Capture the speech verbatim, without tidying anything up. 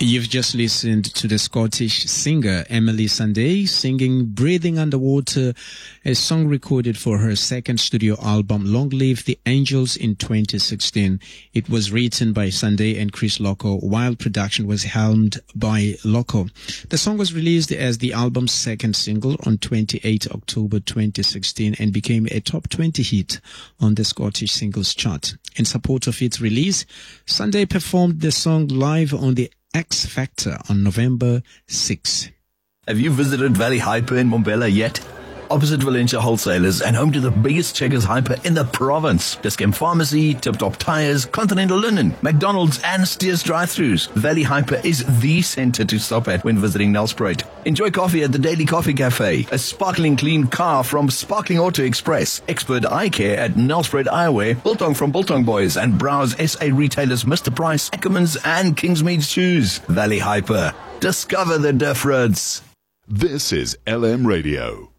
You've just listened to the Scottish singer Emily Sandé singing Breathing Underwater, a song recorded for her second studio album Long Live the Angels in twenty sixteen. It was written by Sandé and Chris Loco, while production was helmed by Loco. The song was released as the album's second single on the twenty-eighth of October twenty sixteen and became a top twenty hit on the Scottish singles chart. In support of its release, Sandé performed the song live on the X Factor on November sixth. Have you visited Valley Hyper in Mbombela yet? Opposite Valencia Wholesalers and home to the biggest Checkers Hyper in the province. Discount Pharmacy, Tip Top Tires, Continental Linen, McDonald's and Steers drive-thrus. Valley Hyper is the center to stop at when visiting Nelspruit. Enjoy coffee at the Daily Coffee Cafe, a sparkling clean car from Sparkling Auto Express, expert eye care at Nelspruit Eyewear, Biltong from Biltong Boys, and browse S A retailers Mister Price, Ackermans and Kingsmead Shoes. Valley Hyper. Discover the difference. This is L M Radio.